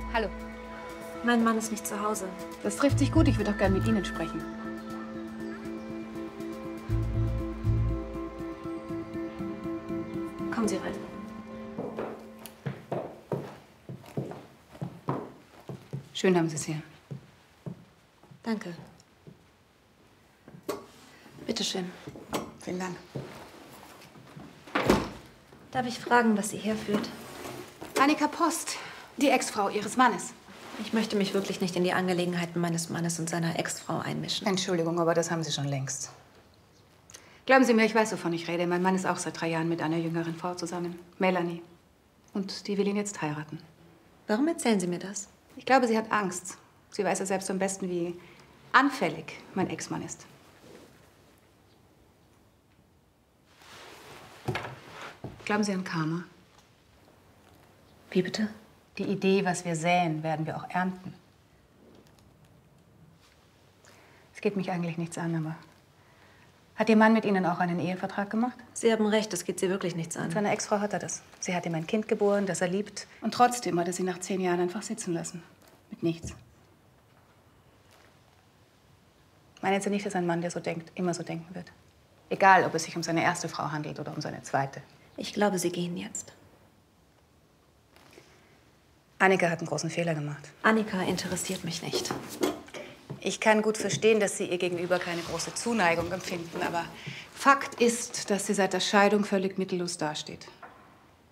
Hallo. Mein Mann ist nicht zu Hause. Das trifft sich gut. Ich würde doch gern mit Ihnen sprechen. Kommen Sie rein. Schön haben Sie es hier. Danke. Bitte schön. Vielen Dank. Darf ich fragen, was Sie herführt? Annika Post, die Ex-Frau Ihres Mannes. Ich möchte mich wirklich nicht in die Angelegenheiten meines Mannes und seiner Ex-Frau einmischen. Entschuldigung, aber das haben Sie schon längst. Glauben Sie mir, ich weiß, wovon ich rede. Mein Mann ist auch seit 3 Jahren mit einer jüngeren Frau zusammen, Melanie. Und die will ihn jetzt heiraten. Warum erzählen Sie mir das? Ich glaube, sie hat Angst. Sie weiß ja selbst am besten, wie anfällig mein Ex-Mann ist. Glauben Sie an Karma? Wie bitte? Die Idee, was wir säen, werden wir auch ernten. Es geht mich eigentlich nichts an, aber hat Ihr Mann mit Ihnen auch einen Ehevertrag gemacht? Sie haben recht, das geht Sie wirklich nichts an. Mit seiner Ex-Frau hat er das. Sie hat ihm ein Kind geboren, das er liebt. Und trotzdem hat er sie nach 10 Jahren einfach sitzen lassen. Mit nichts. Meinen Sie nicht, dass ein Mann, der so denkt, immer so denken wird? Egal, ob es sich um seine erste Frau handelt oder um seine zweite. Ich glaube, Sie gehen jetzt. Annika hat einen großen Fehler gemacht. Annika interessiert mich nicht. Ich kann gut verstehen, dass Sie ihr gegenüber keine große Zuneigung empfinden, aber Fakt ist, dass sie seit der Scheidung völlig mittellos dasteht.